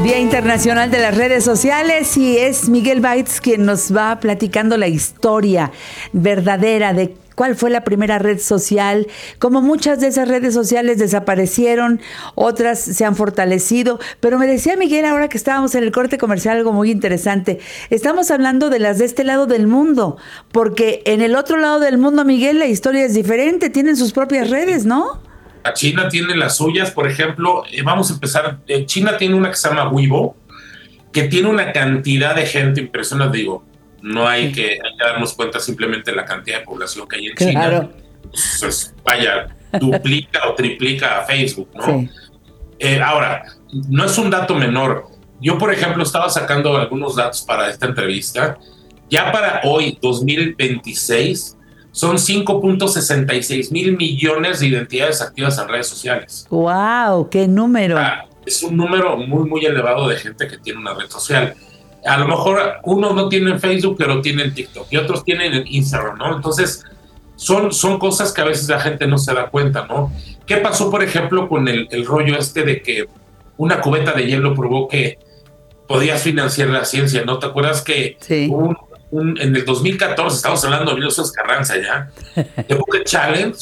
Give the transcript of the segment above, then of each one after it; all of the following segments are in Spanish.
Día Internacional de las Redes Sociales, y es Miguel Baitz quien nos va platicando la historia verdadera de cuál fue la primera red social, cómo muchas de esas redes sociales desaparecieron, otras se han fortalecido. Pero me decía Miguel, ahora que estábamos en el corte comercial, algo muy interesante. Estamos hablando de las de este lado del mundo, porque en el otro lado del mundo, Miguel, la historia es diferente, tienen sus propias redes, ¿no? China tiene las suyas, por ejemplo, vamos a empezar. China tiene una que se llama Weibo, que tiene una cantidad de gente impresionante. Digo, no hay que darnos cuenta simplemente de la cantidad de población que hay en China. Pues, vaya, duplica o triplica a Facebook, ¿no? Sí. Ahora, no es un dato menor. Yo, por ejemplo, estaba sacando algunos datos para esta entrevista. Ya para hoy, 2026, son 5.66 mil millones de identidades activas en redes sociales. ¡Wow! ¡Qué número! Es un número muy, muy elevado de gente que tiene una red social. A lo mejor unos no tienen Facebook, pero tienen TikTok, y otros tienen Instagram, ¿no? Entonces, son cosas que a veces la gente no se da cuenta, ¿no? ¿Qué pasó, por ejemplo, con el rollo de que una cubeta de hielo probó que podías financiar la ciencia, ¿no? ¿Te acuerdas que en el 2014, estamos hablando de Emilio Carranza ya, The Bucket Challenge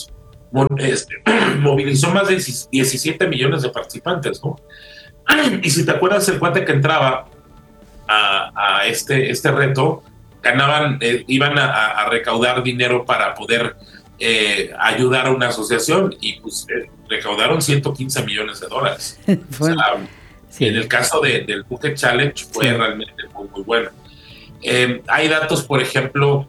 movilizó más de 17 millones de participantes, ¿no? Y si te acuerdas, el cuate que entraba a este reto, ganaban, iban a recaudar dinero para poder ayudar a una asociación, y pues recaudaron 115 millones de dólares. Bueno, o sea, en el caso del Bucket Challenge fue realmente muy, muy bueno. Hay datos, por ejemplo,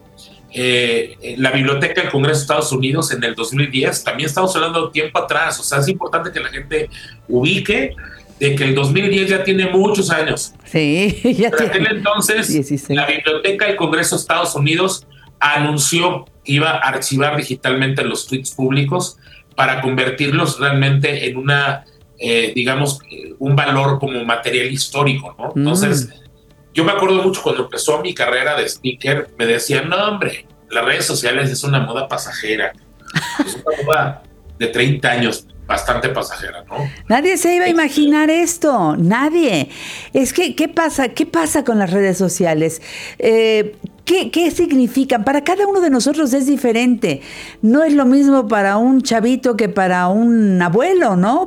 la Biblioteca del Congreso de Estados Unidos en el 2010, también estamos hablando de tiempo atrás. O sea, es importante que la gente ubique de que el 2010 ya tiene muchos años. Sí, ya tiene. En aquel entonces, 16. La Biblioteca del Congreso de Estados Unidos anunció que iba a archivar digitalmente los tweets públicos para convertirlos realmente en una, digamos, un valor como material histórico, ¿no? Entonces, yo me acuerdo mucho cuando empezó mi carrera de speaker, me decían, no, hombre, las redes sociales es una moda pasajera. Es una moda de 30 años, bastante pasajera, ¿no? Nadie se iba a imaginar esto, nadie. Es que, ¿qué pasa con las redes sociales? ¿Qué significan? Para cada uno de nosotros es diferente. No es lo mismo para un chavito que para un abuelo, ¿no?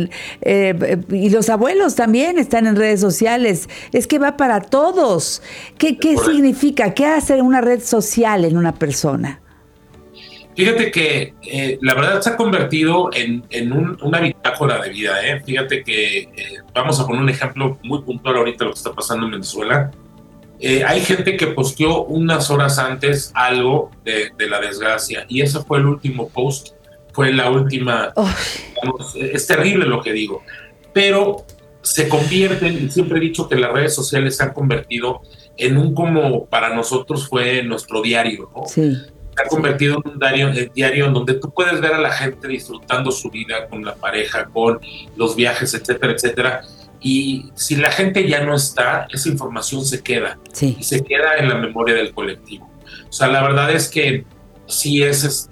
Y los abuelos también están en redes sociales. Es que va para todos. ¿Qué significa? ¿Qué hace una red social en una persona? Fíjate que la verdad se ha convertido en una bitácora de vida, ¿eh? Fíjate que vamos a poner un ejemplo muy puntual ahorita de lo que está pasando en Venezuela. Hay gente que posteó unas horas antes algo de la desgracia, y ese fue el último post, fue la última. Digamos, es terrible lo que digo, pero se convierten, y siempre he dicho que las redes sociales se han convertido en como para nosotros fue nuestro diario, ¿no? Sí. Se ha convertido en un diario en donde tú puedes ver a la gente disfrutando su vida con la pareja, con los viajes, etcétera, etcétera. Y si la gente ya no está, esa información se queda. Sí. Y se queda en la memoria del colectivo. O sea, la verdad es que sí es,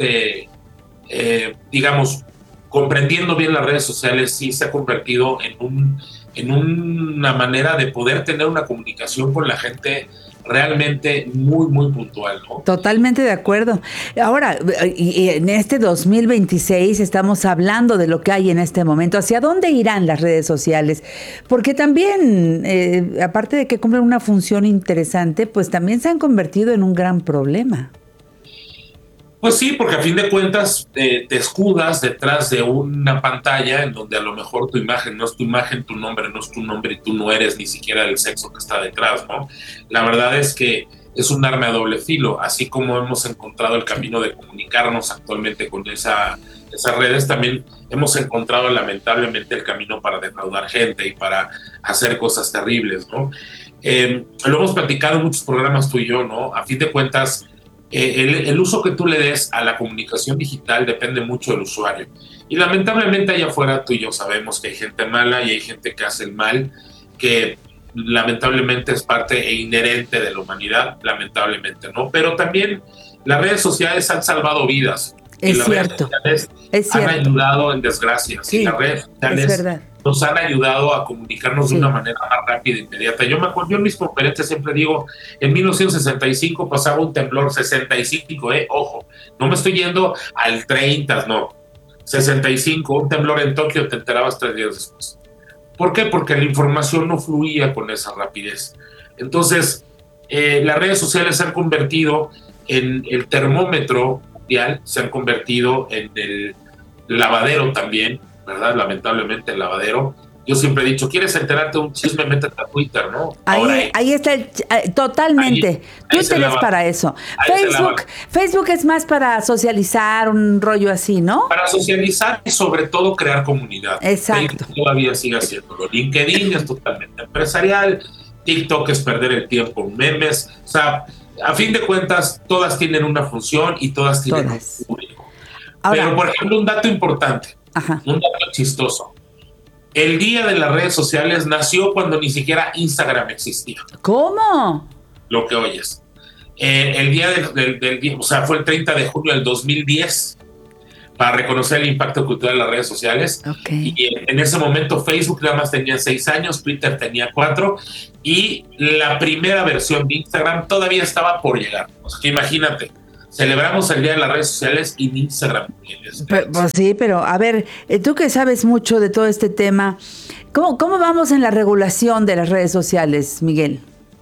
digamos, comprendiendo bien las redes sociales, sí se ha convertido en una manera de poder tener una comunicación con la gente realmente muy, muy puntual, ¿no? Totalmente de acuerdo. Ahora, y en este 2026 estamos hablando de lo que hay en este momento. ¿Hacia dónde irán las redes sociales? Porque también, aparte de que cumplen una función interesante, pues también se han convertido en un gran problema. Pues sí, porque a fin de cuentas te escudas detrás de una pantalla en donde a lo mejor tu imagen no es tu imagen, tu nombre no es tu nombre, y tú no eres ni siquiera el sexo que está detrás, ¿no? La verdad es que es un arma de doble filo. Así como hemos encontrado el camino de comunicarnos actualmente con esas redes, también hemos encontrado lamentablemente el camino para defraudar gente y para hacer cosas terribles, ¿no? Lo hemos platicado en muchos programas tú y yo, ¿no? A fin de cuentas, el uso que tú le des a la comunicación digital depende mucho del usuario. Y lamentablemente allá afuera tú y yo sabemos que hay gente mala y hay gente que hace el mal, que lamentablemente es parte inherente de la humanidad, lamentablemente, ¿no? Pero también las redes sociales han salvado vidas. Es cierto. Han ayudado en desgracias. Sí, y las redes sociales nos han ayudado a comunicarnos de una manera más rápida e inmediata. Yo me acuerdo, yo en mis conferencias siempre digo, en 1965 pasaba un temblor, 65, ojo, no me estoy yendo al 30, no, 65, un temblor en Tokio, te enterabas 3 días después. ¿Por qué? Porque la información no fluía con esa rapidez. Entonces, las redes sociales se han convertido en el termómetro mundial, se han convertido en el lavadero también, ¿verdad? Lamentablemente el lavadero. Yo siempre he dicho, ¿quieres enterarte de un chisme? Métete a Twitter, ¿no? Ahí está totalmente. Twitter es para eso. Facebook es más para socializar, un rollo así, ¿no? Para socializar y sobre todo crear comunidad. Exacto. Facebook todavía sigue haciéndolo. LinkedIn es totalmente empresarial. TikTok es perder el tiempo en memes. O sea, a fin de cuentas, todas tienen una función y todas tienen un público. Pero, por ejemplo, un dato importante, un dato chistoso. El día de las redes sociales nació cuando ni siquiera Instagram existía. ¿Cómo? Lo que oyes. El día del día, o sea, fue el 30 de junio del 2010, para reconocer el impacto cultural de las redes sociales. Y en ese momento Facebook nada más tenía 6 años, Twitter tenía 4, y la primera versión de Instagram todavía estaba por llegar. O sea, que imagínate, celebramos el Día de las Redes Sociales y ni Instagram. Pues sí, pero a ver, tú que sabes mucho de todo este tema, ¿cómo vamos en la regulación de las redes sociales, Miguel?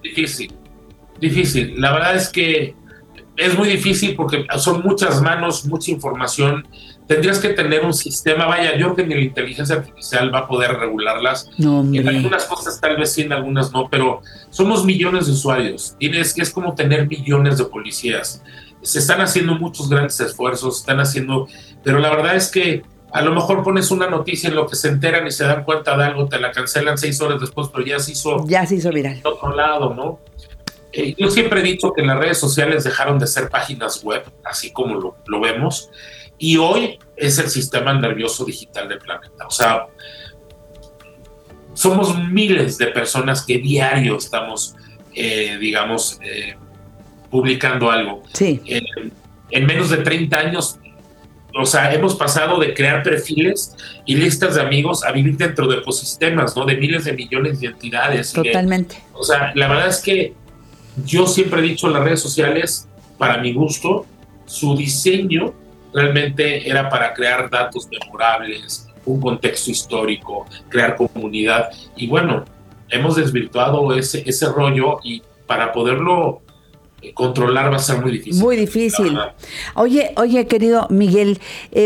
Difícil. La verdad es que es muy difícil porque son muchas manos, mucha información. Tendrías que tener un sistema. Vaya, yo creo que ni la inteligencia artificial va a poder regularlas. No, en algunas cosas tal vez sí, en algunas no, pero somos millones de usuarios. Es como tener millones de policías. Se están haciendo muchos grandes esfuerzos, pero la verdad es que a lo mejor pones una noticia en lo que se enteran y se dan cuenta de algo, te la cancelan 6 horas después, pero ya se hizo viral. De otro lado, ¿no? Yo siempre he dicho que las redes sociales dejaron de ser páginas web, así como lo vemos, y hoy es el sistema nervioso digital del planeta. O sea, somos miles de personas que diario estamos, publicando algo. Sí. En menos de 30 años, o sea, hemos pasado de crear perfiles y listas de amigos a vivir dentro de ecosistemas, ¿no? De miles de millones de entidades. Totalmente. O sea, la verdad es que yo siempre he dicho, las redes sociales, para mi gusto, su diseño realmente era para crear datos memorables, un contexto histórico, crear comunidad. Y bueno, hemos desvirtuado ese rollo, y para poderlo controlar va a ser muy difícil. Muy difícil. Oye, querido Miguel,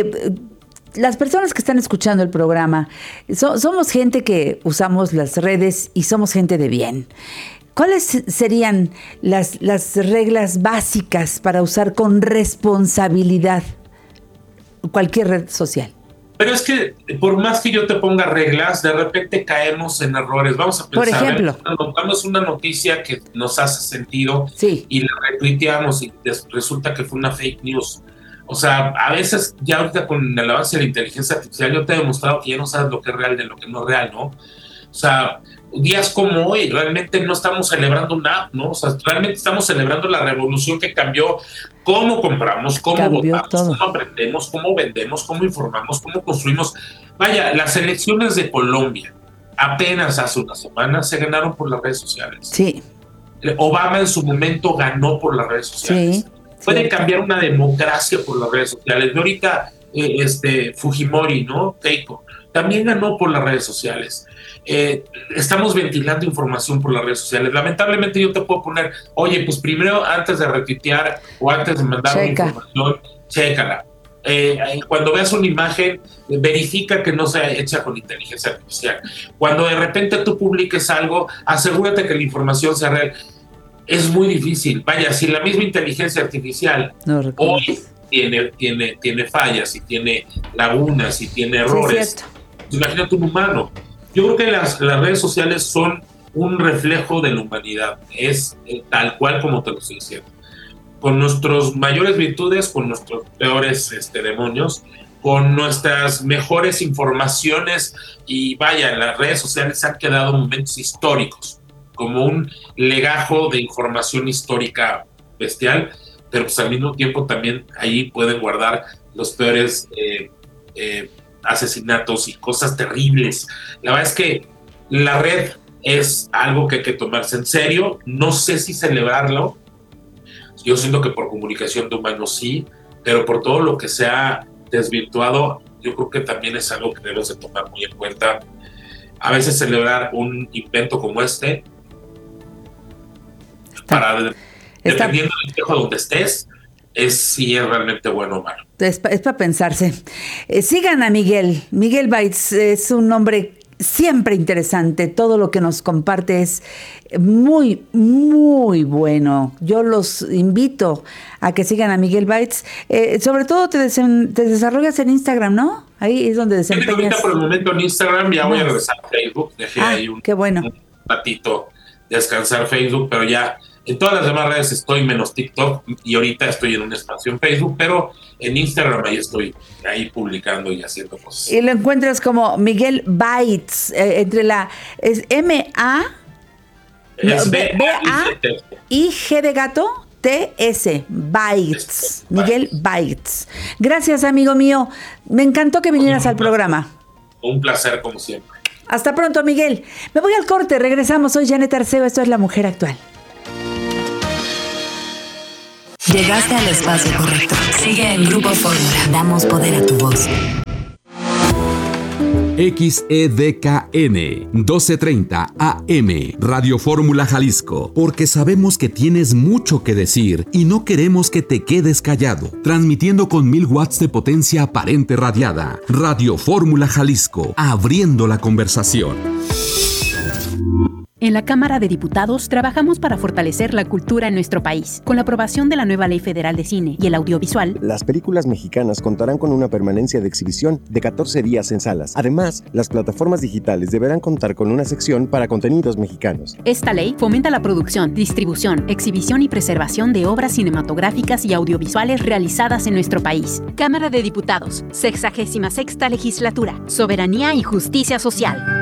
las personas que están escuchando el programa, somos gente que usamos las redes y somos gente de bien. ¿Cuáles serían las reglas básicas para usar con responsabilidad cualquier red social? Pero es que por más que yo te ponga reglas, de repente caemos en errores. Vamos a pensar, por ejemplo, notamos una noticia que nos hace sentido y la retuiteamos y resulta que fue una fake news. O sea, a veces ya ahorita con el avance de la inteligencia artificial yo te he demostrado que ya no sabes lo que es real de lo que no es real, ¿no? O sea, días como hoy realmente no estamos celebrando nada, ¿no? O sea, realmente estamos celebrando la revolución que cambió cómo compramos, cómo votamos, cómo aprendemos, cómo vendemos, cómo informamos, cómo construimos. Vaya, las elecciones de Colombia apenas hace una semana se ganaron por las redes sociales. Sí. Obama en su momento ganó por las redes sociales. Sí. Puede cambiar una democracia por las redes sociales. Y ahorita Fujimori, ¿no? Keiko, también ganó por las redes sociales. Estamos ventilando información por las redes sociales. Lamentablemente yo te puedo poner, oye, pues primero antes de retuitear o antes de mandar una información, chécala. Cuando veas una imagen, verifica que no sea hecha con inteligencia artificial. Cuando de repente tú publiques algo, asegúrate que la información sea real. Es muy difícil. Vaya, si la misma inteligencia artificial hoy tiene fallas y tiene lagunas y tiene errores, imagínate un humano. Yo creo que las redes sociales son un reflejo de la humanidad. Es tal cual como te lo estoy diciendo. Con nuestras mayores virtudes, con nuestros peores demonios, con nuestras mejores informaciones. Y vaya, en las redes sociales han quedado momentos históricos, como un legajo de información histórica bestial, pero pues al mismo tiempo también ahí pueden guardar los peores asesinatos y cosas terribles. La verdad es que la red es algo que hay que tomarse en serio. No sé si celebrarlo. Yo siento que por comunicación de humanos sí, pero por todo lo que se ha desvirtuado, yo creo que también es algo que debemos de tomar muy en cuenta. A veces celebrar un invento como este, dependiendo del espejo donde estés, si es realmente bueno o malo. Es para pensarse. Sigan a Miguel. Miguel Baitz es un hombre siempre interesante. Todo lo que nos comparte es muy, muy bueno. Yo los invito a que sigan a Miguel Baitz. Sobre todo te desarrollas en Instagram, ¿no? Ahí es donde desempeñas. Ahorita por el momento en Instagram, ya voy a regresar a Facebook. Dejé ahí un ratito descansar Facebook, pero ya en todas las demás redes estoy, menos TikTok, y ahorita estoy en un espacio en Facebook, pero en Instagram ahí estoy, ahí publicando y haciendo cosas. Y lo encuentras como Miguel Baitz, entre la... es M-A... B-A-I-G de gato, T-S, Baitz, Miguel Baitz. Gracias, amigo mío. Me encantó que vinieras al programa. Un placer, como siempre. Hasta pronto, Miguel. Me voy al corte, regresamos. Soy Janet Arceo, esto es La Mujer Actual. Llegaste al espacio correcto. Sigue en Grupo Fórmula. Damos poder a tu voz. XEDKN 1230 AM Radio Fórmula Jalisco, porque sabemos que tienes mucho que decir y no queremos que te quedes callado. Transmitiendo con 1000 watts de potencia aparente radiada. Radio Fórmula Jalisco, abriendo la conversación. En la Cámara de Diputados trabajamos para fortalecer la cultura en nuestro país. Con la aprobación de la nueva Ley Federal de Cine y el Audiovisual, las películas mexicanas contarán con una permanencia de exhibición de 14 días en salas. Además, las plataformas digitales deberán contar con una sección para contenidos mexicanos. Esta ley fomenta la producción, distribución, exhibición y preservación de obras cinematográficas y audiovisuales realizadas en nuestro país. Cámara de Diputados, 66ª Legislatura, Soberanía y Justicia Social.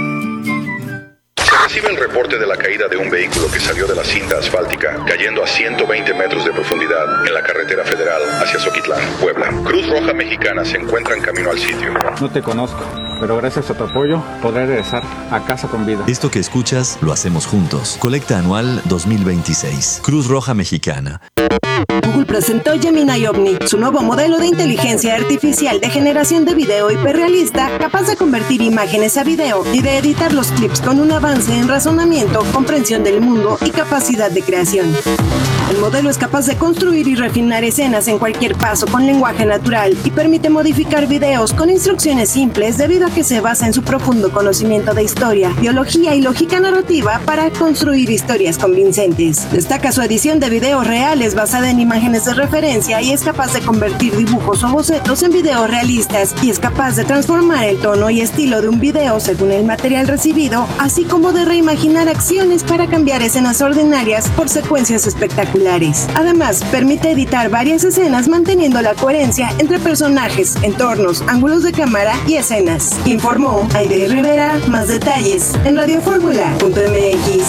Recibe el reporte de la caída de un vehículo que salió de la cinta asfáltica, cayendo a 120 metros de profundidad en la carretera federal hacia Zoquitlán, Puebla. Cruz Roja Mexicana se encuentra en camino al sitio. No te conozco, pero gracias a tu apoyo podré regresar a casa con vida. Esto que escuchas lo hacemos juntos. Colecta anual 2026. Cruz Roja Mexicana. Google presentó Gemini Omni, su nuevo modelo de inteligencia artificial de generación de video hiperrealista, capaz de convertir imágenes a video y de editar los clips con un avance en razonamiento, comprensión del mundo y capacidad de creación. El modelo es capaz de construir y refinar escenas en cualquier paso con lenguaje natural y permite modificar videos con instrucciones simples debido a que se basa en su profundo conocimiento de historia, biología y lógica narrativa para construir historias convincentes. Destaca su edición de videos reales basada en imágenes de referencia y es capaz de convertir dibujos o bocetos en videos realistas y es capaz de transformar el tono y estilo de un video según el material recibido, así como de reimaginar acciones para cambiar escenas ordinarias por secuencias espectaculares. Además, permite editar varias escenas manteniendo la coherencia entre personajes, entornos, ángulos de cámara y escenas. Informó Aide Rivera. Más detalles en radioformula.mx.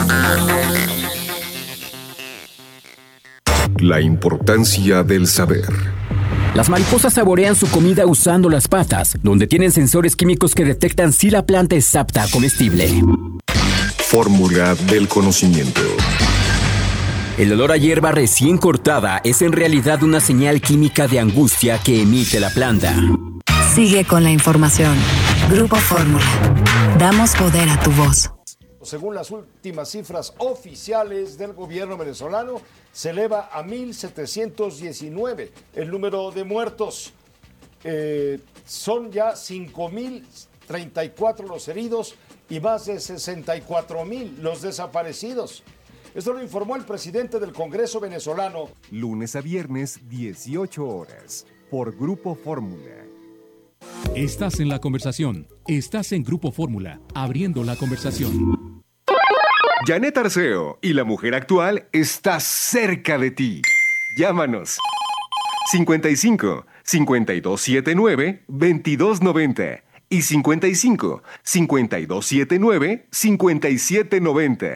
La importancia del saber. Las mariposas saborean su comida usando las patas, donde tienen sensores químicos que detectan si la planta es apta comestible. Fórmula del conocimiento. El olor a hierba recién cortada es en realidad una señal química de angustia que emite la planta. Sigue con la información. Grupo Fórmula. Damos poder a tu voz. Según las últimas cifras oficiales del gobierno venezolano, se eleva a 1,719 el número de muertos. Son ya 5,034 los heridos y más de 64,000 los desaparecidos. Esto lo informó el presidente del Congreso venezolano. Lunes a viernes, 18 horas, por Grupo Fórmula. Estás en la conversación. Estás en Grupo Fórmula, abriendo la conversación. Janet Arceo y La Mujer Actual está cerca de ti. Llámanos. 55 5279 2290 y 55 5279 5790.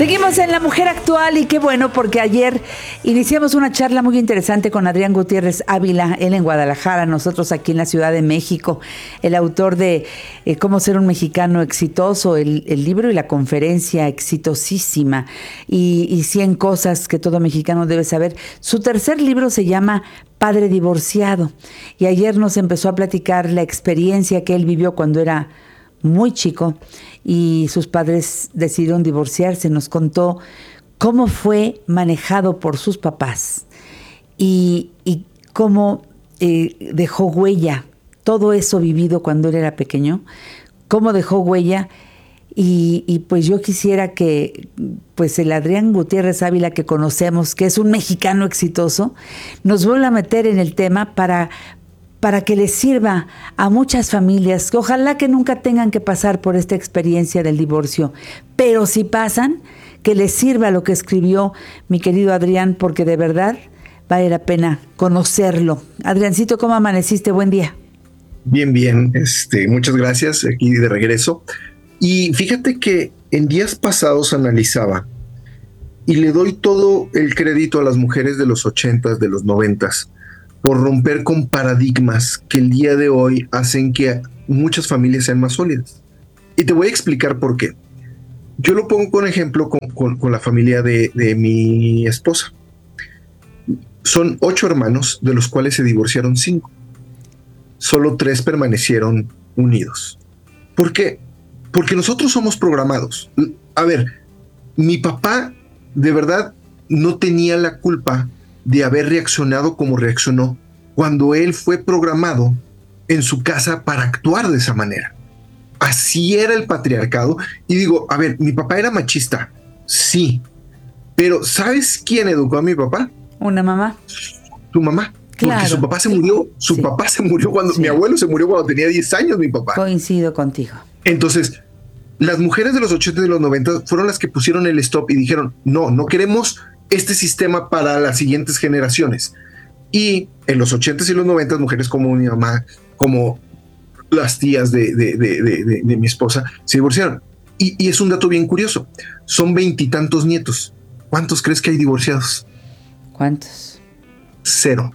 Seguimos en La Mujer Actual y qué bueno porque ayer iniciamos una charla muy interesante con Adrián Gutiérrez Ávila, él en Guadalajara, nosotros aquí en la Ciudad de México, el autor de Cómo ser un mexicano exitoso, el libro y la conferencia exitosísima y 100 cosas que todo mexicano debe saber. Su tercer libro se llama Padre Divorciado y ayer nos empezó a platicar la experiencia que él vivió cuando era muy chico y sus padres decidieron divorciarse. Nos contó cómo fue manejado por sus papás y cómo dejó huella todo eso vivido cuando él era pequeño, cómo dejó huella y pues yo quisiera que pues el Adrián Gutiérrez Ávila que conocemos, que es un mexicano exitoso, nos vuelva a meter en el tema para que les sirva a muchas familias, que ojalá que nunca tengan que pasar por esta experiencia del divorcio, pero si pasan, que les sirva lo que escribió mi querido Adrián, porque de verdad vale la pena conocerlo. Adriancito, ¿cómo amaneciste? Buen día. Bien, muchas gracias, aquí de regreso. Y fíjate que en días pasados analizaba, y le doy todo el crédito a las mujeres de los 80s, de los 90s, por romper con paradigmas que el día de hoy hacen que muchas familias sean más sólidas. Y te voy a explicar por qué. Yo lo pongo con ejemplo con la familia de mi esposa. Son 8 hermanos, de los cuales se divorciaron 5. Solo 3 permanecieron unidos. ¿Por qué? Porque nosotros somos programados. A ver, mi papá de verdad no tenía la culpa de haber reaccionado como reaccionó cuando él fue programado en su casa para actuar de esa manera. Así era el patriarcado. Y digo, a ver, mi papá era machista, sí, pero ¿sabes quién educó a mi papá? Una mamá. Tu mamá. Claro. Porque su papá se murió. Su papá se murió cuando mi abuelo se murió cuando tenía 10 años, mi papá. Coincido contigo. Entonces, las mujeres de los 80 y de los 90 fueron las que pusieron el stop y dijeron, no queremos este sistema para las siguientes generaciones. Y en los 80s y los 90s, mujeres como mi mamá, como las tías de mi esposa, se divorciaron. Y es un dato bien curioso. Son 20 y tantos nietos. ¿Cuántos crees que hay divorciados? ¿Cuántos? 0.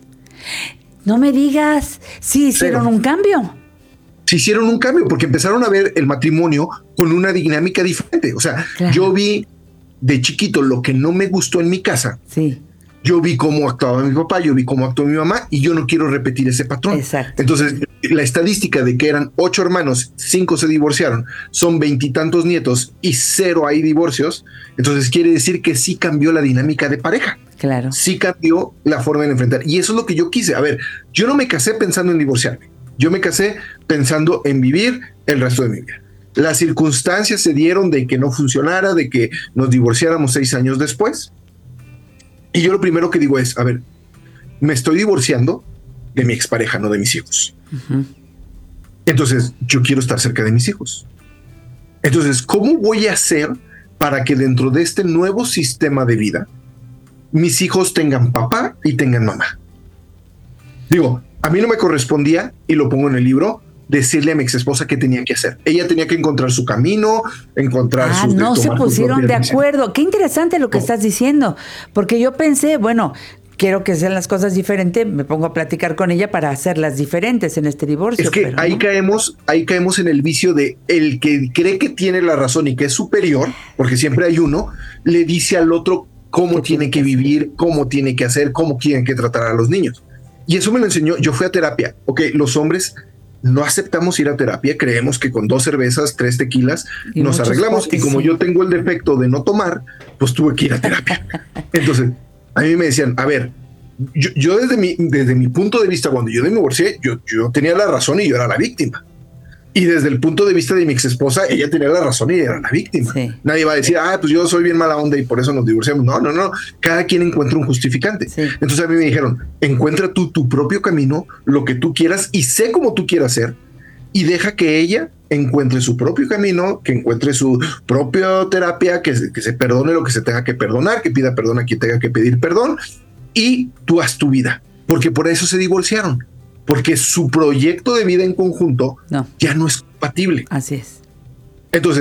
No me digas. Sí, hicieron un cambio. Se hicieron un cambio porque empezaron a ver el matrimonio con una dinámica diferente. O sea, claro. Yo vi de chiquito lo que no me gustó en mi casa. Sí. Yo vi cómo actuaba mi papá, yo vi cómo actuó mi mamá y yo no quiero repetir ese patrón. Exacto. Entonces, la estadística de que eran 8 hermanos, 5 se divorciaron, son 20 y tantos nietos y 0 hay divorcios. Entonces quiere decir que sí cambió la dinámica de pareja. Claro. Sí cambió la forma de enfrentar. Y eso es lo que yo quise. A ver, yo no me casé pensando en divorciarme. Yo me casé pensando en vivir el resto de mi vida. Las circunstancias se dieron de que no funcionara, de que nos divorciáramos 6 años después. Y yo lo primero que digo es, a ver, me estoy divorciando de mi expareja, no de mis hijos. Uh-huh. Entonces, yo quiero estar cerca de mis hijos. Entonces, ¿cómo voy a hacer para que dentro de este nuevo sistema de vida, mis hijos tengan papá y tengan mamá? Digo, a mí no me correspondía, y lo pongo en el libro, decirle a mi ex esposa qué tenía que hacer. Ella tenía que encontrar su camino, encontrar sus... no se pusieron de acuerdo. Qué interesante lo que estás diciendo, porque yo pensé, bueno, quiero que sean las cosas diferentes, me pongo a platicar con ella para hacerlas diferentes en este divorcio. Es que ahí caemos en el vicio de el que cree que tiene la razón y que es superior, porque siempre hay uno, le dice al otro cómo tiene que vivir, cómo tiene que hacer, cómo tienen que tratar a los niños. Y eso me lo enseñó, yo fui a terapia. Ok, los hombres no aceptamos ir a terapia, creemos que con 2 cervezas, 3 tequilas nos arreglamos. Potes, y como yo tengo el defecto de no tomar, pues tuve que ir a terapia. Entonces, a mí me decían, a ver, yo desde mi punto de vista, cuando yo me divorcié, yo tenía la razón y yo era la víctima. Y desde el punto de vista de mi ex esposa, ella tenía la razón y era la víctima. Sí. Nadie va a decir, pues yo soy bien mala onda y por eso nos divorciamos. No. Cada quien encuentra un justificante. Sí. Entonces a mí me dijeron, encuentra tú tu propio camino, lo que tú quieras y sé cómo tú quieras ser y deja que ella encuentre su propio camino, que encuentre su propia terapia, que se perdone lo que se tenga que perdonar, que pida perdón a quien tenga que pedir perdón y tú haz tu vida. Porque por eso se divorciaron. Porque su proyecto de vida en conjunto ya no es compatible. Así es. Entonces,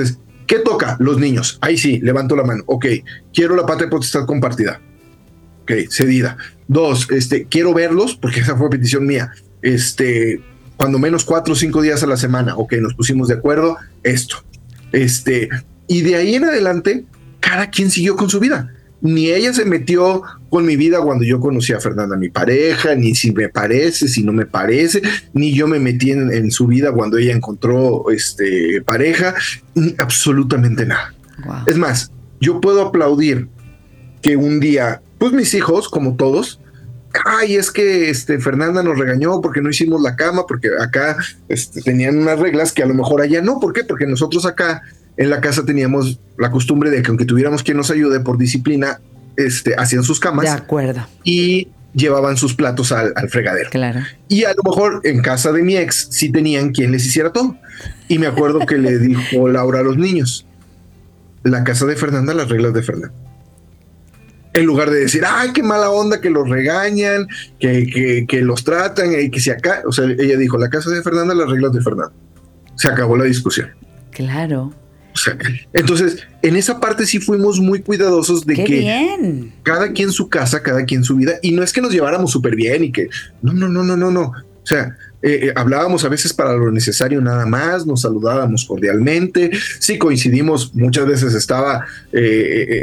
¿Qué toca? Los niños. Ahí sí, levanto la mano. Ok, quiero la patria potestad compartida. Ok, cedida. 2, quiero verlos, porque esa fue petición mía. Cuando menos 4 o 5 días a la semana. Ok, nos pusimos de acuerdo. Esto. Y de ahí en adelante, cada quien siguió con su vida. Ni ella se metió con mi vida cuando yo conocí a Fernanda, mi pareja, ni si me parece, si no me parece, ni yo me metí en su vida cuando ella encontró pareja, absolutamente nada. Wow. Es más, yo puedo aplaudir que un día, pues mis hijos, como todos, es que Fernanda nos regañó porque no hicimos la cama, porque acá tenían unas reglas que a lo mejor allá no. ¿Por qué? Porque nosotros acá en la casa teníamos la costumbre de que aunque tuviéramos quien nos ayude por disciplina, hacían sus camas. De acuerdo. Y llevaban sus platos al fregadero. Claro. Y a lo mejor en casa de mi ex sí tenían quien les hiciera todo. Y me acuerdo que le dijo Laura a los niños, la casa de Fernanda, las reglas de Fernanda. En lugar de decir, ay, qué mala onda que los regañan, que los tratan, y que se acá. O sea, ella dijo, la casa de Fernanda, las reglas de Fernanda. Se acabó la discusión. Claro. O sea, entonces, en esa parte sí fuimos muy cuidadosos de que cada quien su casa, cada quien su vida, y no es que nos lleváramos súper bien y que no. O sea, hablábamos a veces para lo necesario nada más, nos saludábamos cordialmente, sí coincidimos, muchas veces estaba